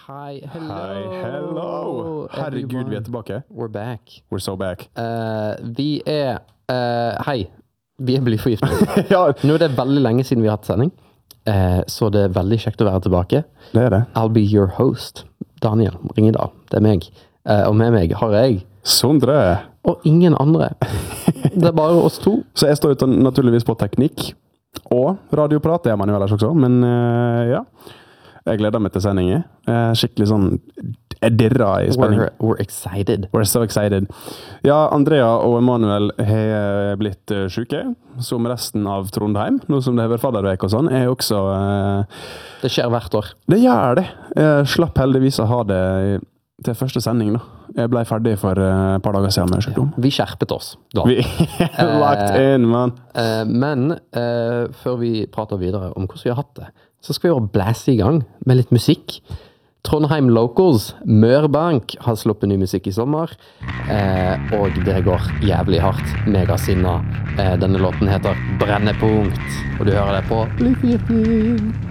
Hi, hello. Hi, hello. Herregud, vi tilbake. We're back. We're so back. Vi hei, vi blyforgiftet. Ja, Nå det veldig lenge siden vi har hatt sending, så det veldig kjekt å være tilbake. det det. I'll be your host, Daniel Ringedal. Det meg. Og med meg har jeg, Sondre. og ingen andre. Det bare oss to. Så jeg står naturligvis på teknikk og radioprat, det er man jo ellers også, men ja. Jeg gleder meg til sendingen. Skikkelig sånn, jeg dirrer i spenning. We're excited. We're so excited. Ja, Andrea og Emanuel har blitt syke, som resten av Trondheim, nå som det har vært faddervek og sånn, er også... Det skjer hvert år. Det gjør det. Jeg slapp heldigvis å ha det til første sending da. Jeg ble ferdig for et par dager siden med sykdom. Vi skjerpet oss da. Vi er lagt inn, man. Men før vi prater videre om hvordan vi har hatt det, så skal vi bare blæse i gang med litt musikk. Trondheim Locals, Mørbank, har sluppet ny musikk i sommer, og det går jævlig hardt, megasinna. Denne låten heter Brennepunkt, og du hører det på Blyforgiftning.